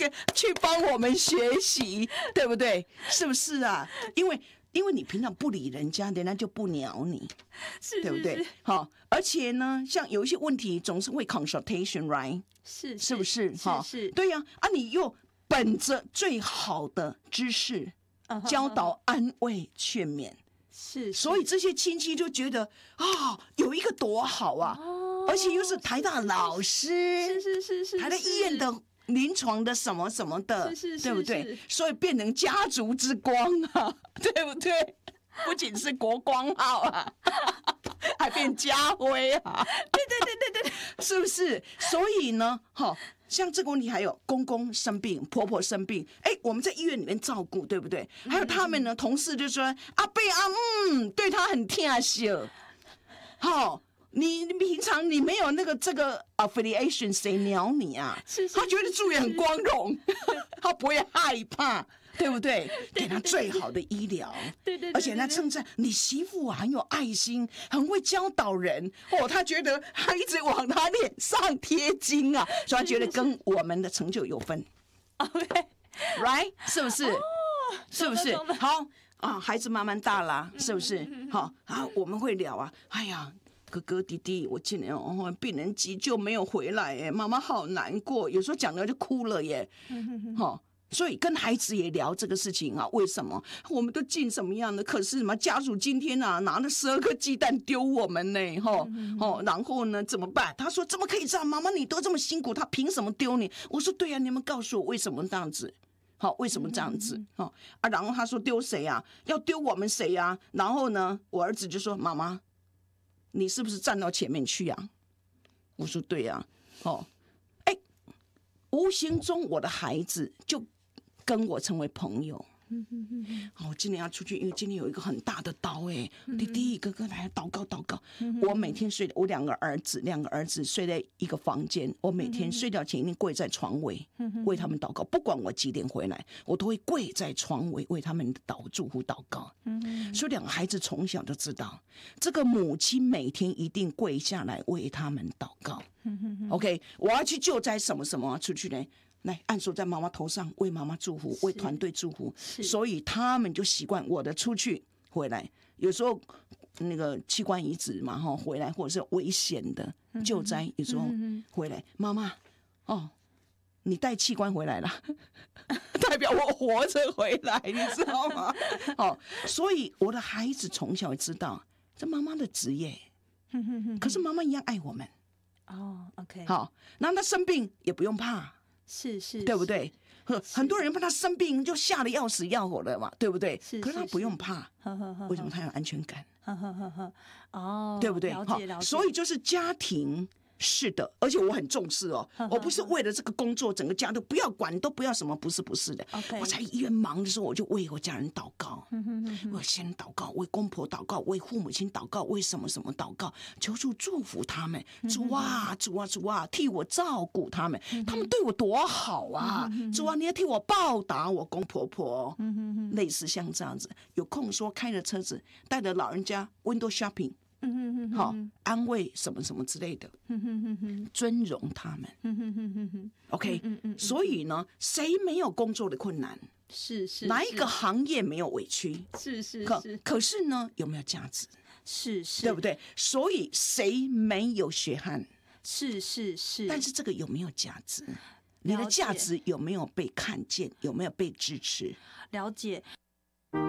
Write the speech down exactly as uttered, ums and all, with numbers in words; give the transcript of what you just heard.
去帮我们学习，对不对？是不是啊？因为因为你平常不理人家，人家就不鸟你， 是， 对不对？好，而且呢，像有一些问题总是会 consultation，right？ 是， 是不是？ 是是， 对呀、啊，啊，你又本着最好的知识教导、安慰、劝勉， 是， 所以这些亲戚就觉得啊、哦，有一个多好啊，哦、而且又是台大老师， 是是是是， 台大医院的临床的什么什么的， 是是是， 对不对？所以变成家族之光啊，对不对？不仅是国光号啊，还变家徽啊， 对对对对对， 是不是？所以呢，哈。像这个问题，还有公公生病、婆婆生病，哎，我们在医院里面照顾，对不对？还有他们呢，同事就说阿伯啊，嗯，对他很疼惜。好，你平常你没有那个这个 affiliation， 谁鸟你啊？ 是是， 他觉得住院很光荣，他不会害怕。对不对？给他最好的医疗， 对对， 而且他称赞你媳妇啊很有爱心，很会教导人哦。他觉得他一直往他脸上贴金啊，所以他觉得跟我们的成就有分。OK，right， 是不是？是不是？好啊，孩子慢慢大了，是不是？好啊，我们会聊啊。哎呀。哥哥弟弟，我今年哦，病人急救没有回来哎，妈妈好难过，有时候讲了就哭了耶。好。所以跟孩子也聊这个事情啊，为什么我们都尽什么样的？可是什么家属今天啊拿了十二颗鸡蛋丢我们呢？哈哦，然后呢怎么办？他说怎么可以这样？妈妈你都这么辛苦，他凭什么丢你？我说对呀、啊，你们告诉我为什么这样子？好，为什么这样子？好啊，然后他说丢谁啊？要丢我们谁啊？然后呢，我儿子就说妈妈，你是不是站到前面去啊？我说对呀、啊，哦，哎，无形中我的孩子就。跟我成为朋友，好，我今年要出去，因为今天有一个很大的刀哎、欸，弟弟哥哥来祷告祷告。我每天睡，我两个儿子，两个儿子睡在一个房间，我每天睡觉前一定跪在床尾为他们祷告，不管我几点回来，我都会跪在床尾为他们祷祝福祷告。所以两个孩子从小就知道，这个母亲每天一定跪下来为他们祷告。OK， 我要去救灾什么什么，出去呢？来按手在妈妈头上，为妈妈祝福，为团队祝福，所以他们就习惯我的出去回来，有时候那个器官移植嘛，哈，回来或者是危险的救灾，有时候回来，妈妈，哦，你带器官回来了，代表我活着回来，你知道吗？哦，所以我的孩子从小知道这妈妈的职业，可是妈妈一样爱我们。 哦 ，OK， 好，然后他生病也不用怕。 是是， 对不对？很多人怕他生病就吓得要死要活的嘛，对不对？ 是， 可是他不用怕，为什么他有安全感？ 哦， 对不对？ 了解了解。 所以就是家庭。是的，而且我很重视哦，我不是为了这个工作，整个家都不要管，都不要什么，不是不是的。 Okay. 我在医院忙的时候，我就为我家人祷告，我先祷告，为公婆祷告，为父母亲祷告，为什么什么祷告，求主祝福他们，主啊主啊主啊，替我照顾他们，他们对我多好啊，主啊你要替我报答我公婆婆，类似像这样子，有空说开着车子带着老人家 window shopping。好，安慰什么什么之类的，尊荣他们。OK， 所以呢，谁没有工作的困难？ 是是， 哪一个行业没有委屈？ 是是可是， 可是呢，有没有价值？ 是是， 对不对？所以谁没有血汗？ 是是是， 但是这个有没有价值？你的价值有没有被看见？有没有被支持？ 了解。